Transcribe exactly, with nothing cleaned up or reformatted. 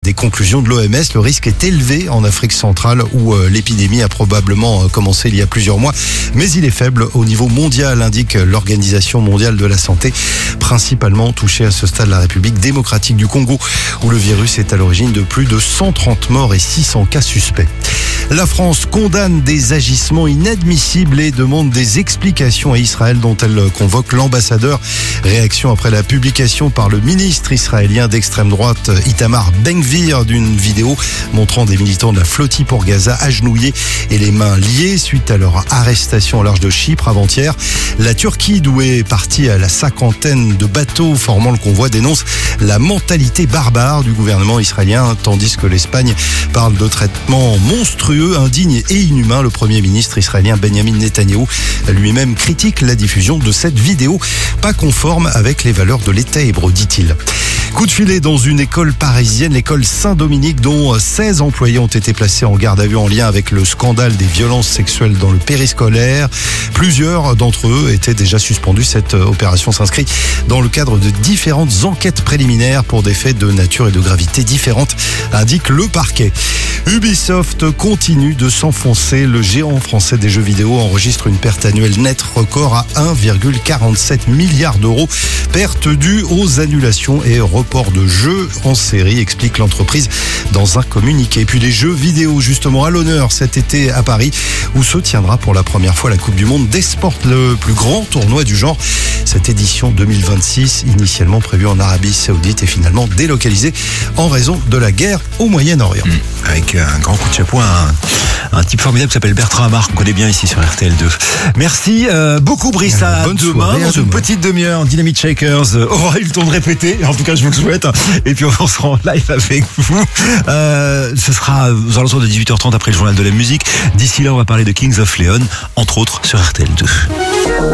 des conclusions de l'O M S. Le risque est élevé en Afrique centrale où l'épidémie a probablement commencé il y a plusieurs mois, mais il est faible au niveau mondial, indique l'Organisation mondiale de la santé, principalement touchée à ce stade la République démocratique du Congo, où le virus est à l'origine de plus de cent trente morts et six cents cas suspects. La France condamne des agissements inadmissibles et demande des explications à Israël dont elle convoque l'ambassadeur. Réaction après la publication par le ministre israélien d'extrême droite Itamar Ben-Gvir d'une vidéo montrant des militants de la flottille pour Gaza agenouillés et les mains liées suite à leur arrestation au large de Chypre avant-hier. La Turquie, d'où est partie à la cinquantaine de bateaux formant le convoi, dénonce la mentalité barbare du gouvernement israélien, tandis que l'Espagne parle de traitements monstrueux, indignes et inhumains. Le Premier ministre israélien Benjamin Netanyahou lui-même critique la diffusion de cette vidéo, pas conforme avec les valeurs de l'État hébreu, dit-il. Coup de filet dans une école parisienne, l'école Saint-Dominique, dont seize employés ont été placés en garde à vue en lien avec le scandale des violences sexuelles dans le périscolaire. Plusieurs d'entre eux étaient déjà suspendus. Cette opération s'inscrit dans le cadre de différentes enquêtes préliminaires pour des faits de nature et de gravité différentes, indique le parquet. Ubisoft continue de s'enfoncer. Le géant français des jeux vidéo enregistre une perte annuelle nette record à un virgule quarante-sept milliard d'euros. Perte due aux annulations et report de jeux en série, explique l'entreprise dans un communiqué. Et puis les jeux vidéo justement à l'honneur cet été à Paris, où se tiendra pour la première fois la Coupe du Monde d'e-sport, le plus grand tournoi du genre. Cette édition deux mille vingt-six, initialement prévue en Arabie Saoudite, est finalement délocalisée en raison de la guerre au Moyen-Orient. Mmh, avec un grand coup de chapeau à un, un type formidable qui s'appelle Bertrand Amar, qu'on connaît bien ici sur R T L deux. Merci euh, beaucoup Brice, à bonne demain soirée, dans à une demain. petite demi-heure. Dynamite Shakers euh, aura eu le temps de répéter, en tout cas je vous le souhaite, et puis on sera en live avec vous. Euh, ce sera aux alentours de dix-huit heures trente après le journal de la musique. D'ici là on va parler de Kings of Leon, entre autres sur R T L deux.